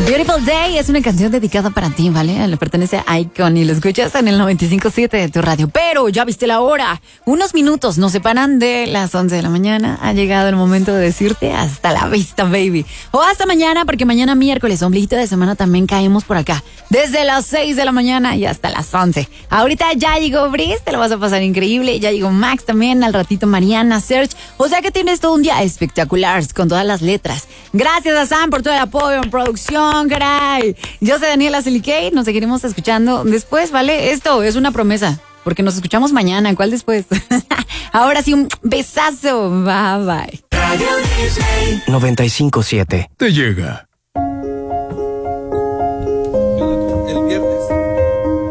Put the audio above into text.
Beautiful Day es una canción dedicada para ti, ¿vale? Le pertenece a Icon y lo escuchas en el 95.7 de tu radio. Pero ya viste la hora. Unos minutos nos separan de las 11 de la mañana. Ha llegado el momento de decirte hasta la vista, baby. O hasta mañana, porque mañana miércoles, ombliguito de semana, también caemos por acá. Desde las 6 de la mañana y hasta las 11. Ahorita ya llegó Brice, te lo vas a pasar increíble. Ya llegó Max también, al ratito Mariana, Serge. O sea que tienes todo un día espectacular con todas las letras. Gracias a Sam por todo el apoyo en producción. Caray. Yo soy Daniela Silicay, nos seguiremos escuchando después, ¿vale? Esto es una promesa, porque nos escuchamos mañana. ¿Cuál después? Ahora sí, un besazo. Bye, bye. 95.7 Te llega.